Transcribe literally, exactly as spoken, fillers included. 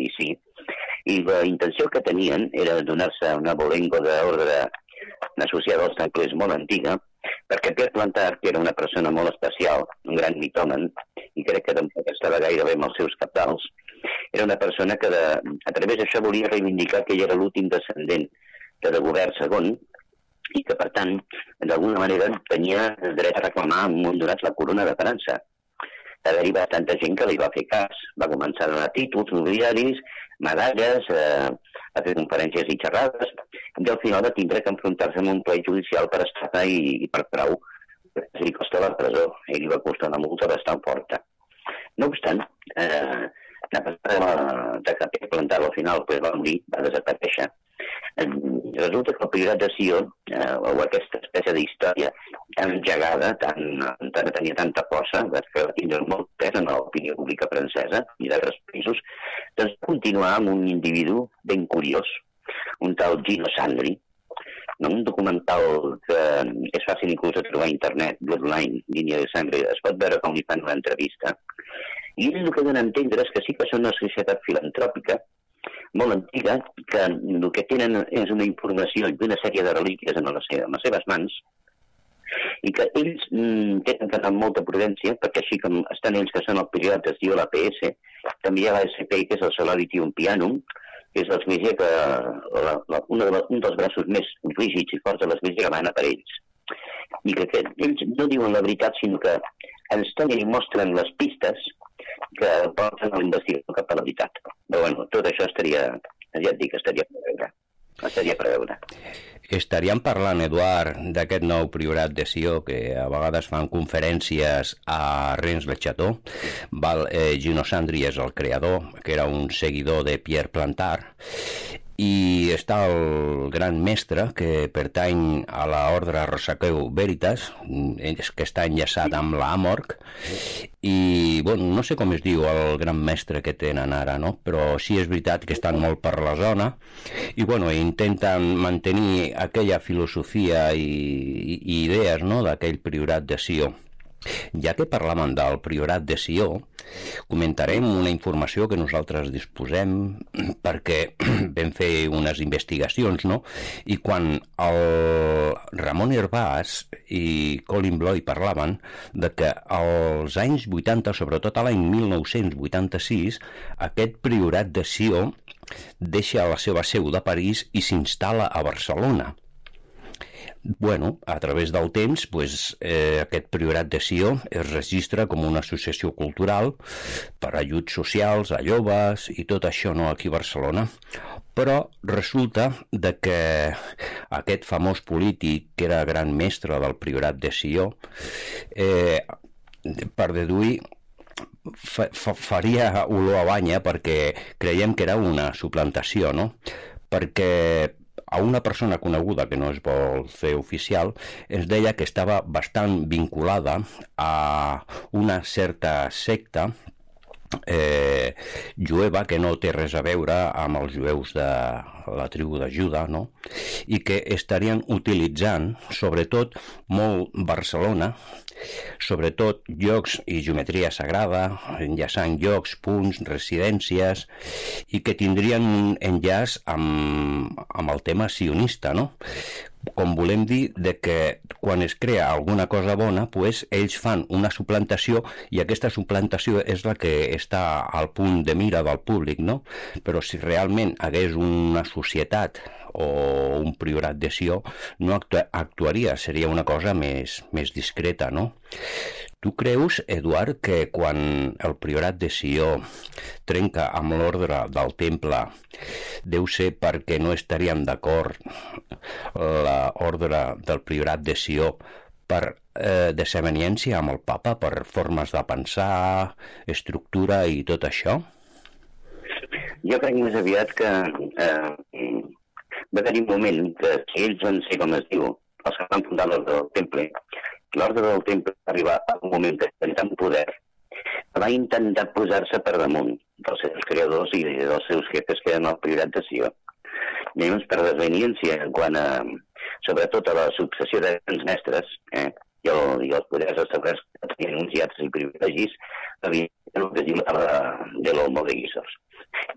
l'inici, i la intenció que tenien era donar-se una bolengo d'ordre associada als templers molt antiga, perquè Pierre Plantard, que era una persona molt especial, un gran mitòman, i crec que tampoc estava gaire bé amb els seus cabdals, era una persona que de, a través d'això volia reivindicar que ell era l'últim descendent de Dagobert segon, i que, per tant, d'alguna manera tenia dret a reclamar en un moment donat la corona de França. Va haver-hi bastanta gent que li va fer cas. Va començar a donar títols nobiliaris, medalles, eh, a fer conferències i xerrades, i al final va tindre que enfrontar-se amb un ple judicial per estafa i, i per frau. Li costa la presó, i li va costar una multa bastant forta. No obstant, eh, a pesar de que Pierre Plantard al final pues, va morir, va desaparèixer, resulta que el Priorat de Sió, eh, o aquesta espècie d'història tan engegada, tan, tan, tenia tanta força, que va tindre molt pes en l'opinió pública francesa i d'altres països, doncs continuar amb un individu ben curiós, un tal Gino Sandri, no? Un documental que és fàcil inclús de trobar a internet, Bloodline, línia de sangre, es pot veure com li fan una entrevista, i ell el que dona a entendre és que sí que són una societat filantròpica, molt antiga, que el que tenen és una informació i una sèrie de relíquies en les, en les seves mans, i que ells mm, tenen que anar amb molta prudència, perquè així com estan ells que són el Priorat de Sió, la P S, també hi ha la S P I, que és el Solidarium Pianum, que és l'Església que la, la, una de, un dels braços més rígids i forts de l'Església que mana per ells. I que, que ells no diuen la veritat, sinó que ens tenen i mostren les pistes que porten a l'investigador cap a la veritat. Però bueno, tot això estaria, ja et dic, estaria per veure. Estaria per veure. Estaríem parlant, Eduard, d'aquest nou Priorat de Sió, que a vegades fan conferències a Rennes-le-Château. Val, eh, Gino Sandri és el creador, que era un seguidor de Pierre Plantard, i està el gran mestre, que pertany a l'ordre Rosacreu Veritas, que està enllaçat amb la Amorg, i bueno, no sé com es diu el gran mestre que tenen ara, no? Però sí és veritat que estan molt per la zona, i bueno, intenten mantenir aquella filosofia i, i idees, no?, d'aquell Priorat de Sió. Ja que parlàvem del Priorat de Sió, comentarem una informació que nosaltres disposem perquè vam fer unes investigacions, no? I quan el Ramon Herbàs i Colin Bloy parlaven de que als anys vuitanta, sobretot a l'any mil nou-cents vuitanta-sis, aquest Priorat de Sió deixa la seva seu de París i s'instal·la a Barcelona. Bueno, a través del temps, pues, eh, aquest Priorat de Sió es registra com una associació cultural per ajuts socials a joves i tot això, no, aquí a Barcelona. Però resulta de que aquest famós polític, que era gran mestre del Priorat de Sió, eh, per deduir, fa, fa, faria olor a banya perquè creiem que era una suplantació, no? Perquè a una persona coneguda, que no es vol fer oficial, ens deia que estava bastant vinculada a una certa secta eh, jueva que no té res a veure amb els jueus de la tribu de Juda, no? I que estarien utilitzant, sobretot, molt Barcelona, sobretot llocs i geometria sagrada, enllaçant llocs, punts, residències, i que tindrien un enllaç amb, amb el tema sionista, no? Com volem dir de que quan es crea alguna cosa bona, pues, ells fan una suplantació i aquesta suplantació és la que està al punt de mira del públic, no? Però si realment hagués una societat o un Priorat de Sió, no actua- actuaria, seria una cosa més, més discreta, no? Tu creus, Eduard, que quan el Priorat de Sió trenca amb l'ordre del temple deu ser perquè no estaríem d'acord l'ordre del Priorat de Sió per eh, desavenència amb el papa, per formes de pensar, estructura i tot això? Jo crec més aviat que eh, va haver-hi un moment que si ells van ser, com es diu, els que van fundar l'ordre del temple, l'ordre del temple va arribar a un moment que tenia tant poder, va intentar posar-se per damunt dels seus creadors i dels seus jefes que eren el Priorat de Sió. Llavors, per desveniència, quan a, sobretot a la successió de grans mestres, eh, i, el, i els poders establerts que tenien uns i altres i privilegis, havia el que es diu la de l'Olmo de Guíxols.